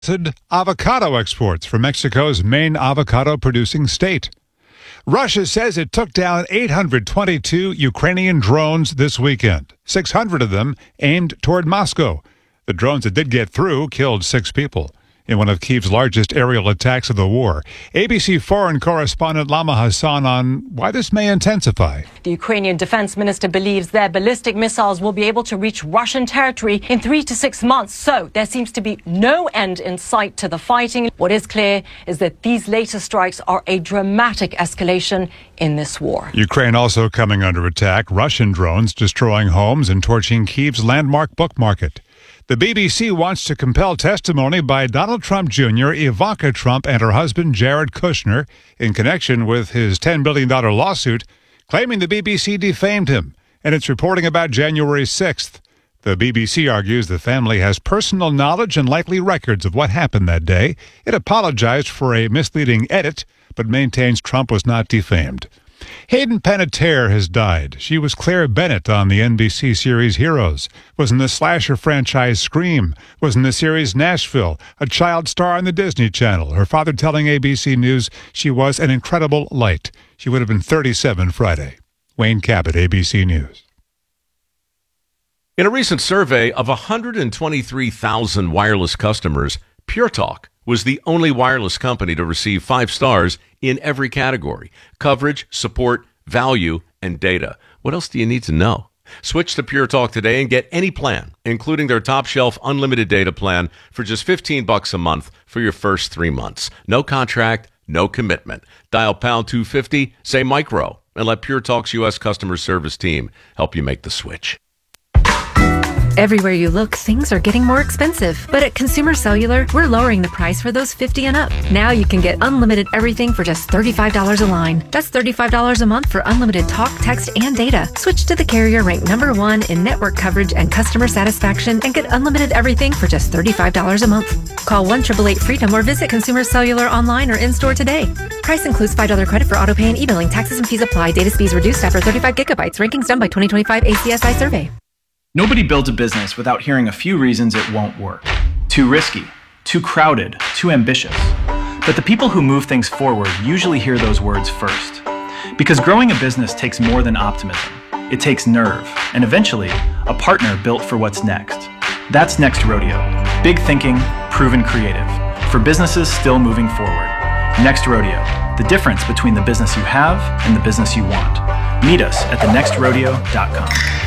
Avocado exports from Mexico's main avocado-producing state. Russia says it took down 822 Ukrainian drones this weekend, 600 of them aimed toward Moscow. The drones that did get through killed 6 people in one of Kyiv's largest aerial attacks of the war. ABC foreign correspondent Lama Hassan on why this may intensify. The Ukrainian defense minister believes their ballistic missiles will be able to reach Russian territory in 3 to 6 months. So there seems to be no end in sight to the fighting. What is clear is that these latest strikes are a dramatic escalation in this war. Ukraine also coming under attack. Russian drones destroying homes and torching Kyiv's landmark book market. The BBC wants to compel testimony by Donald Trump Jr., Ivanka Trump, and her husband Jared Kushner in connection with his $10 billion lawsuit, claiming the BBC defamed him, and it's reporting about January 6th. The BBC argues the family has personal knowledge and likely records of what happened that day. It apologized for a misleading edit, but maintains Trump was not defamed. Hayden Panettiere has died. She was Claire Bennett on the NBC series Heroes, was in the slasher franchise Scream, was in the series Nashville, a child star on the Disney Channel. Her father telling ABC News she was an incredible light. She would have been 37 Friday. Wayne Cabot, ABC News. In a recent survey of 123,000 wireless customers, Pure Talk was the only wireless company to receive 5 stars in every category: coverage, support, value, and data. What else do you need to know? Switch to Pure Talk today and get any plan, including their top shelf unlimited data plan, for just $15 a month for your first 3 months. No contract, no commitment. Dial pound 250, say micro, and let Pure Talk's U.S. customer service team help you make the switch. Everywhere you look, things are getting more expensive. But at Consumer Cellular, we're lowering the price for those 50 and up. Now you can get unlimited everything for just $35 a line. That's $35 a month for unlimited talk, text, and data. Switch to the carrier ranked #1 in network coverage and customer satisfaction and get unlimited everything for just $35 a month. Call 1-888-FREEDOM or visit Consumer Cellular online or in-store today. Price includes $5 credit for autopay and e-billing. Taxes and fees apply. Data speeds reduced after 35 gigabytes. Rankings done by 2025 ACSI survey. Nobody builds a business without hearing a few reasons it won't work. Too risky, too crowded, too ambitious. But the people who move things forward usually hear those words first. Because growing a business takes more than optimism. It takes nerve, and eventually, a partner built for what's next. That's Next Rodeo. Big thinking, proven creative. For businesses still moving forward. Next Rodeo. The difference between the business you have and the business you want. Meet us at thenextrodeo.com.